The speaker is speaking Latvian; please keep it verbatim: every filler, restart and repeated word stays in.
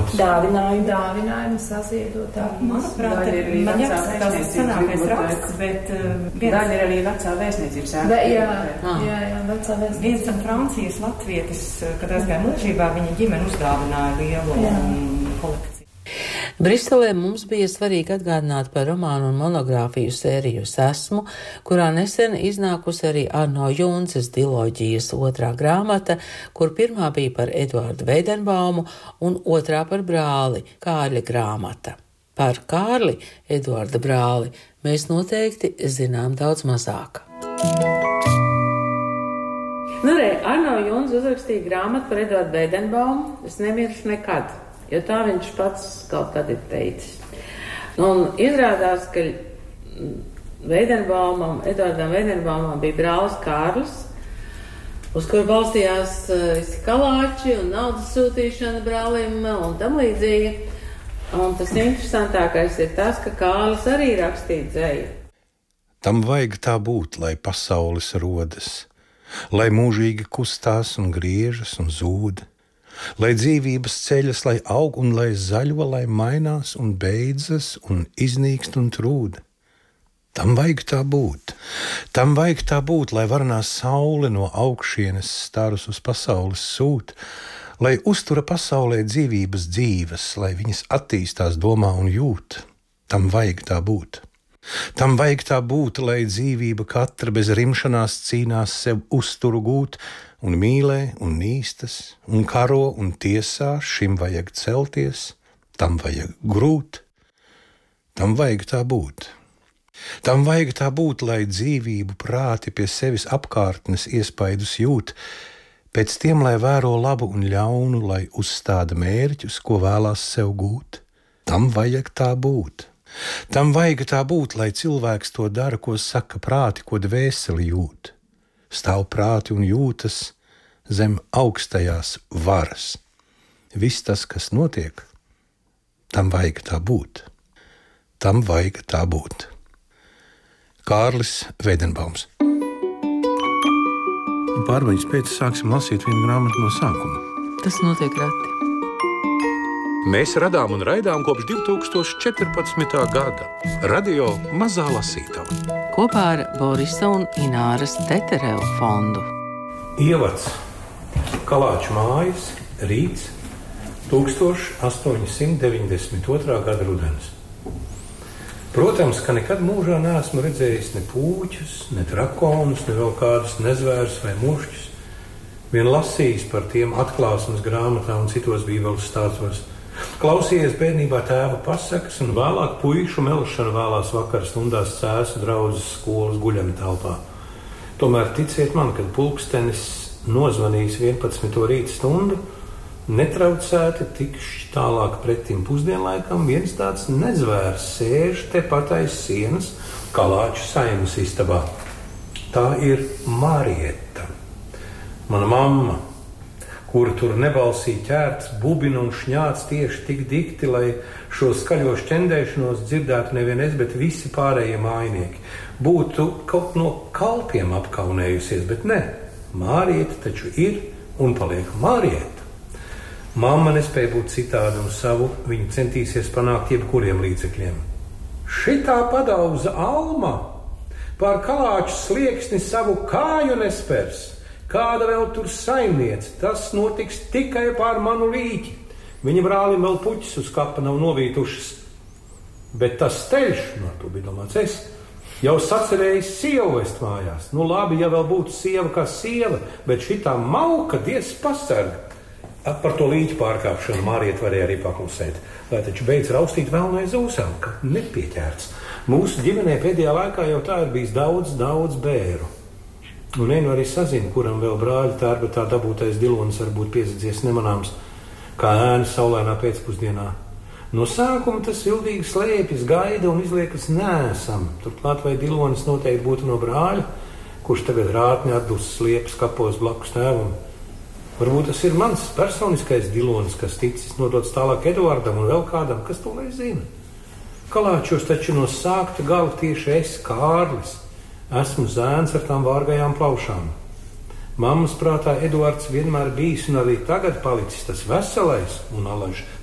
dāvanas. Dāvinājumi. Dāvinājumi saziedot. Manuprāt, man jāsaka, tas ir senākais raksts, bet viens... Daļa ir arī vecā vēstniecības ēka. Be, jā, ah. jā, jā, vecā vēstniecības. Viens no Francijas latvietis, kad aizgāja mūžībā, viņa ģimene uzdāvināja lielu jā. kolekciju. Briselē mums bija svarīgi atgādināt par romānu un monogrāfiju sēriju Esmu, kurā nesen iznākusi arī Arno Junces diloģijas otrā grāmata, kur pirmā bija par Eduardu Veidenbaumu un otrā par brāli, Kārļa grāmata. Par Kārli, Eduarda brāli, mēs noteikti zinām daudz mazāk. Nu, re, Arno Junce uzrakstīja grāmatu par Eduardu Veidenbaumu, es nemiršu nekad. Jo tā viņš pats kaut kad ir teicis. Un izrādās, ka Veidenbaumam, Eduardam Veidenbaumam bija brālis Kārlis, uz kuru balstījās visi kalāči un naudas sūtīšana brālim un tam līdzīgi. Un tas interesantākais ir tas, ka Kārlis arī rakstīja dzeju. Tam vajag tā būt, lai pasaules rodas, lai mūžīgi kustās un griežas un zūd. Lai dzīvības ceļas, lai aug un lai zaļo, lai mainās un beidzas un iznīkst un trūd. Tam vajag tā būt. Tam vajag tā būt, lai varnā saule no augšienes starus uz pasaules sūt, lai uztura pasaulē dzīvības dzīves, lai viņas attīstās domā un jūt. Tam vajag tā būt. Tam vajag tā būt, lai dzīvība katra bez rimšanās cīnās sev uzturu gūt, un mīlē, un nīstas, un karo, un tiesā, šim vajag celties, tam vajag grūt, tam vajag tā būt. Tam vajag tā būt, lai dzīvību prāti pie sevis apkārtnes iespaidus jūt, pēc tiem, lai vēro labu un ļaunu, lai uzstāda mērķus, ko vēlās sev gūt. Tam vajag tā būt. Tam vajag tā būt, lai cilvēks to dara, ko saka prāti, ko dvēseli jūt. Stāv prāti un jūtas zem augstajās varas. Viss tas, kas notiek, tam vajag tā būt. Tam vajag tā būt. Kārlis Veidenbaums. Pārbaiņas pēc sāksim lasīt vienu grāmatu no sākuma. Tas notiek reti. Mēs radām un raidām kopš divi tūkstoši četrpadsmitā gada. Radio Mazā lasītava. Kopā ar Borisa un Ināras Tetereva fondu. Ievads. Kalāču mājas, rīts, tūkstoš astoņi simti deviņdesmit otrā gada rudens. Protams, ka nekad mūžā neesmu redzējis ne pūķus, ne drakonus, ne vēl kādus nezvērus vai mušķus. Vien lasījis par tiem atklāsmes grāmatā un citos bībeles stāstos. Klausījies bērnībā tēva pasakas un vēlāk puikšu melšanu vēlās vakara stundās Cēsu draudzes skolas guļami telpā. Tomēr ticiet man, kad pulkstenis nozvanīs vienpadsmito rīta stundu, netraucēti tikšķi tālāk pretim pusdienlaikam viens tāds nezvērs sēž tepat aiz sienas Kalāču saimas istabā. Tā ir Marieta, mana mamma, kura tur nebalsī ķērts, bubina un šņāts tieši tik dikti, lai šo skaļo šķendēšanos dzirdētu nevien es, bet visi pārējie mājnieki. Būtu kaut no kalpiem apkaunējusies, bet ne. Mārieta taču ir un paliek Mārieta. Mamma nespēja būt citāda un savu viņa centīsies panākt jebkuriem līdzekļiem. Šitā padauza Alma pār Kalāču slieksni savu kāju nespers. Kāda vēl tur saimniece, tas notiks tikai pār manu līķi. Viņa brālim vēl puķis uz kapa nav novītušas. Bet tas steļš, no to bija domāts es, jau sacerējis sievu vest mājās. Nu labi, ja vēl būtu sieva kā sieva, bet šitā mauka diez pasarga. Par to līķi pārkāpšanu Mārieta varēja arī paklusēt. Lai taču beidz raustīt vēl no aiz ūsām, ka nepieķērts. Mūsu ģimenē pēdējā laikā jau tā ir bijis daudz, daudz bēru. Un vienu arī sazinu, kuram vēl brāļa tērbetā dabūtais dilonis varbūt piesadzies nemanāms, kā ēna saulēnā pēcpusdienā. No sākuma tas ildīgi slēpjas, gaida un izliekas nēsam. Turklāt vai dilonis noteikti būtu no brāļa, kurš tagad rātni atdus sliepas kapos blakus tēvam. Varbūt tas ir mans personiskais dilonis, kas ticis nodots tālāk Eduardam un vēl kādam, kas to lai zina. Kalāčos taču no sākta gala tieši es, Kārlis, esmu zēns ar tām vārgajām plaušām. Mammas prātā Eduards vienmēr bijis un arī tagad palicis tas veselais un alaži